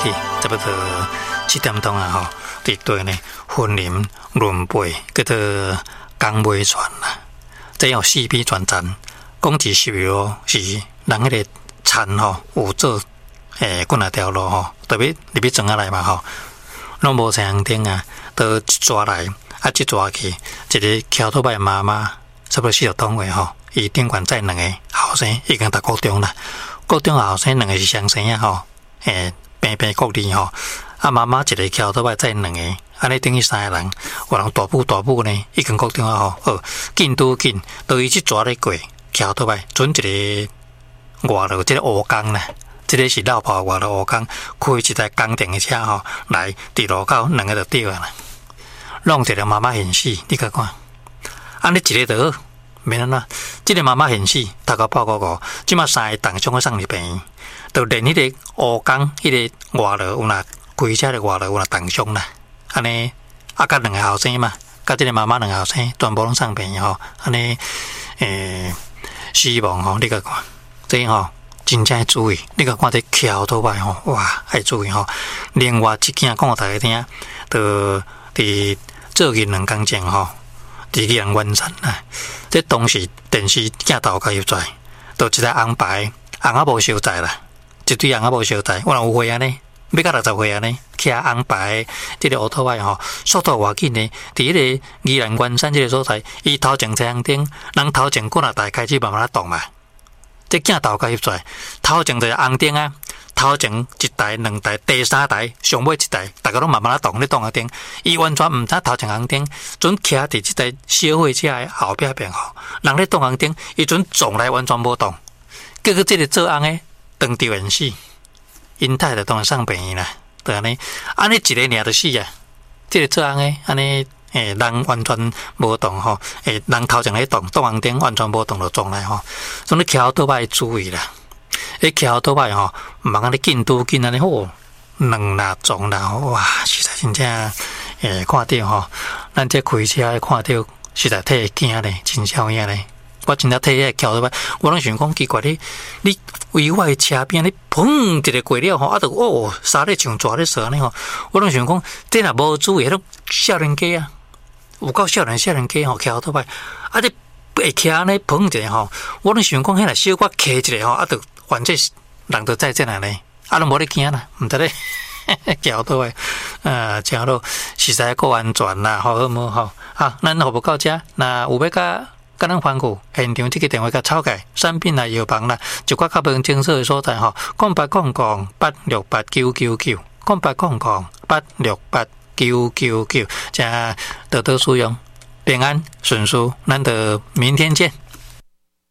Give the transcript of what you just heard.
起，差不多7点钟啊吼，伫队呢分林轮配，叫做江尾船啦。这有4批船站，讲是是人迄个田吼有做几啊条路吼，特别入去庄仔来嘛吼，拢无啥红灯啊，都一抓来啊，一抓去，一个桥头摆妈妈，差不多40吨位吼，伊顶管载2个后生，已经读高中啦。高中后生2个是双生啊吼，平平国立吼，啊妈妈一个桥头摆载2个，安尼等于3个人，有人大母呢，已经高中啊吼，紧拄紧，都伊去抓咧过桥头摆，准一个外路，即个乌工啦。这个是老炮外路乌工，开一台工电的车吼，来伫路口2个就对啊啦，弄一个妈妈现死，你甲看，安尼一个就好，免安怎？这个妈妈现死，头壳爆5，即马3个同乡要送入病院，就连迄个乌工，迄个外路有若开车的外路有若同乡啦，安尼啊，甲2个后生嘛，甲这个妈妈2个后生，全部拢送病院吼，安尼死亡吼，你甲看，这吼。真正要注意，你甲看这桥头摆吼，哇，爱注意吼。另外一件讲互大家听，就伫做日2工前吼，伫宜兰湾山啊，这当时电视镜头开入来，就一台红牌，红啊无烧载啦，一堆红啊无烧载，我若有岁安尼，要到60岁安尼，骑红牌这个乌头摆吼，速度偌紧呢？伫迄个宜兰湾山这个所在，伊头前车红灯，人头前过来台开始慢慢动嘛。这镜头开入出来，头前就是红灯啊，头前1台、2台、第3台，上尾1台，大家拢慢慢动，咧动啊灯，伊完全毋知头前红灯，准骑伫即台小货车的后壁边吼，人咧动红灯，伊准撞来完全无动，结果这个做红的当场淹死，因太太当然送病院啦，就安尼一个尔就死啊，这个做红的安尼。人完全无动吼，人头前咧动红灯完全无动就撞来吼，所以桥倒摆注意啦。桥倒摆吼，毋通安尼紧拄紧安尼吼，2啦撞啦，哇，实在真正看到吼，咱这开车看到实在替惊咧，真少影咧。我真正替迄个桥倒摆，我拢想讲奇怪你为我的车边你砰一个过了吼，啊就沙咧像抓咧蛇安尼吼，我拢想讲，这若无注意，迄种少年家啊。有够少年家吼，桥倒摆，啊！你会骑安尼碰一下吼，我拢想讲，迄若小可骑一下吼，啊，就反正人就在这来咧，啊，拢无咧惊啦，毋知咧桥倒摆，正好实在够安全啦，好无吼？好，咱服务到遮，那有要甲咱反馈现场这个电话甲抄起，产品啦、药房啦，就较无清楚的所在吼，0800-86899，0800-86899，这得到使用，平安顺遂，咱就明天见。